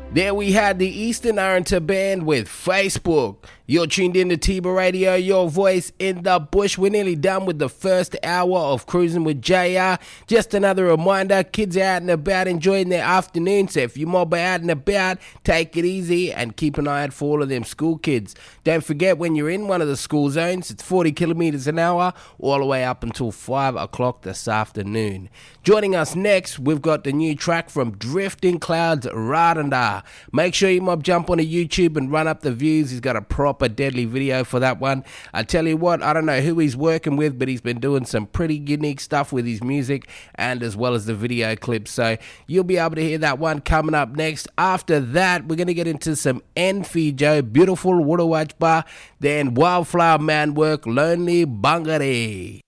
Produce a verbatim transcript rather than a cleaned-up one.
There we had the Eastern Arrangement Band with Facebook. You're tuned in to Tiba Radio, your voice in the bush. We're nearly done with the first hour of Cruising with J R. Just another reminder, kids are out and about enjoying their afternoon, so if you mob out and about, take it easy and keep an eye out for all of them school kids. Don't forget, when you're in one of the school zones, it's forty kilometres an hour, all the way up until five o'clock this afternoon. Joining us next, we've got the new track from Drifting Clouds, Radanda. Make sure you mob jump onto YouTube and run up the views. He's got a proper deadly video for that one. I tell you what, I don't know who he's working with, but he's been doing some pretty unique stuff with his music and as well as the video clips. So you'll be able to hear that one coming up next. After that, we're going to get into some Enfi Joe, Beautiful Wurawachba, then Wildflower Man Work, Lonely Bangare.